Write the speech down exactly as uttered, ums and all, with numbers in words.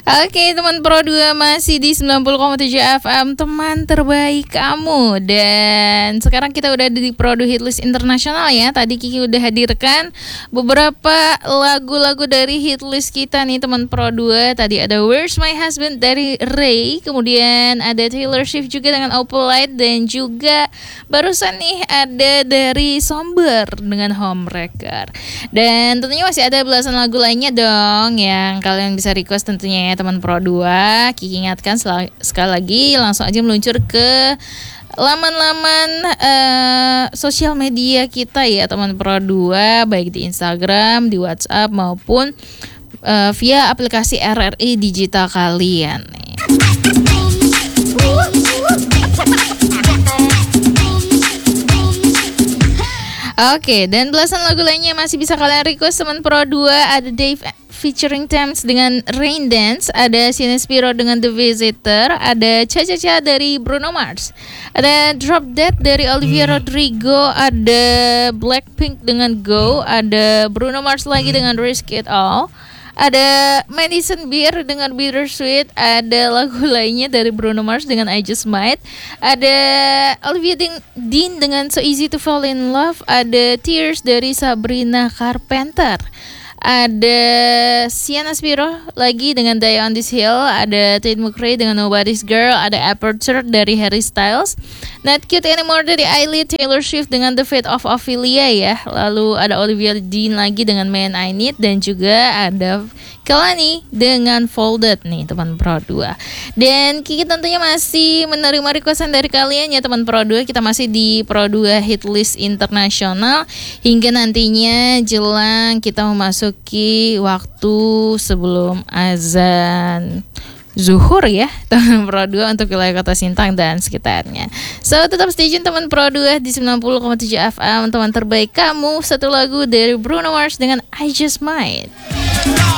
Oke, teman Pro dua masih di sembilan puluh koma tujuh F M, teman terbaik kamu. Dan sekarang kita udah di Pro dua Hitlist Internasional ya. Tadi Kiki udah hadirkan beberapa lagu-lagu dari hitlist kita nih teman Pro dua. Tadi ada Where's My Husband dari Ray, kemudian ada Taylor Swift juga dengan Opalite, dan juga barusan nih ada dari Somber dengan Homewrecker. Dan tentunya masih ada belasan lagu lainnya dong yang kalian bisa request tentunya ya teman Pro dua. Kiki ingatkan sel- sekali lagi langsung aja meluncur ke laman-laman uh, sosial media kita ya teman Pro dua, baik di Instagram, di WhatsApp maupun uh, via aplikasi R R I digital kalian nih. Oke, dan belasan lagu lainnya masih bisa kalian request teman Pro dua. Ada Dave featuring Thames dengan Rain Dance, ada Sinespiro dengan The Visitor, ada Cha-Cha-Cha dari Bruno Mars, ada Drop Dead dari Olivia Rodrigo, ada Blackpink dengan Go, ada Bruno Mars lagi dengan Risk It All, ada Madison Beer dengan Bittersweet, ada lagu lainnya dari Bruno Mars dengan I Just Might, ada Olivia Dean dengan So Easy to Fall in Love, ada Tears dari Sabrina Carpenter, ada Sienna Spiro lagi dengan Die on This Hill, ada Tate McRae dengan Nobody's Girl, ada Aperture dari Harry Styles, Not Cute Anymore dari Ailee, Taylor Swift dengan The Fate of Ophelia ya, lalu ada Olivia Dean lagi dengan Man I Need, dan juga ada Kehlani dengan Folded nih teman Pro dua. Dan Kiki tentunya masih menerima requestan dari kalian ya teman Pro dua. Kita masih di Pro dua Hitlist Internasional hingga nantinya jelang kita memasuki waktu sebelum azan zuhur ya teman Pro dua untuk wilayah Kota Sintang dan sekitarnya. So tetap stay tune teman Pro dua di sembilan puluh koma tujuh F M, teman terbaik kamu. Satu lagu dari Bruno Mars dengan I Just Might.